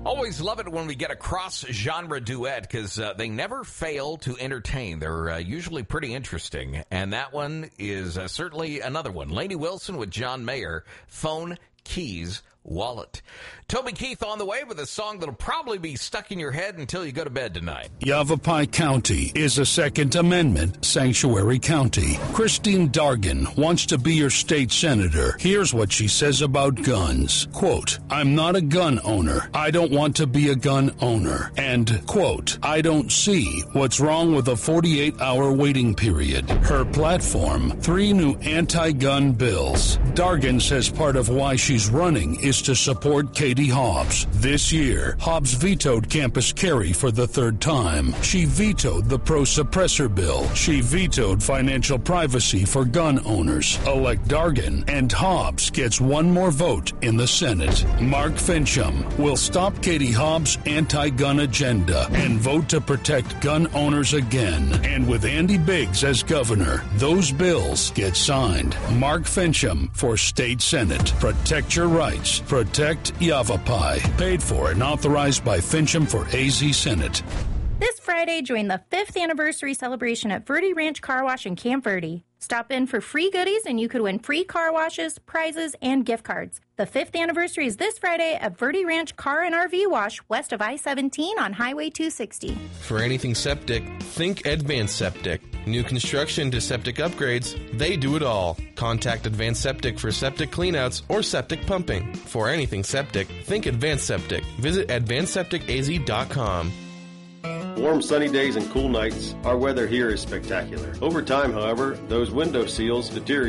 Always love it when we get a cross-genre duet because they never fail to entertain. They're usually pretty interesting, and that one is certainly another one. Lainey Wilson with John Mayer, Phone, Keys, Wallet. Toby Keith on the way with a song that'll probably be stuck in your head until you go to bed tonight. Yavapai County is a Second Amendment sanctuary county. Christine Dargan wants to be your state senator. Here's what she says about guns. Quote, I'm not a gun owner. I don't want to be a gun owner. And, quote, I don't see what's wrong with a 48-hour waiting period. Her platform, 3 new anti-gun bills. Dargan says part of why she's running is to support Katie Hobbs. This year, Hobbs vetoed campus carry for the 3rd time. She vetoed the pro-suppressor bill. She vetoed financial privacy for gun owners. Elect Dargan, and Hobbs gets one more vote in the Senate. Mark Fincham will stop Katie Hobbs' anti-gun agenda and vote to protect gun owners again. And with Andy Biggs as governor, those bills get signed. Mark Fincham for State Senate. Protect your rights. Protect Yavapai. Paid for and authorized by Fincham for AZ Senate. This Friday, join the 5th anniversary celebration at Verde Ranch Car Wash in Camp Verde. Stop in for free goodies and you could win free car washes, prizes, and gift cards. The 5th anniversary is this Friday at Verde Ranch Car and RV Wash west of I-17 on Highway 260. For anything septic, think Advanced Septic. New construction to septic upgrades, they do it all. Contact Advanced Septic for septic cleanouts or septic pumping. For anything septic, think Advanced Septic. Visit AdvancedSepticAZ.com. Warm sunny days and cool nights, our weather here is spectacular. Over time, however, those window seals deteriorate.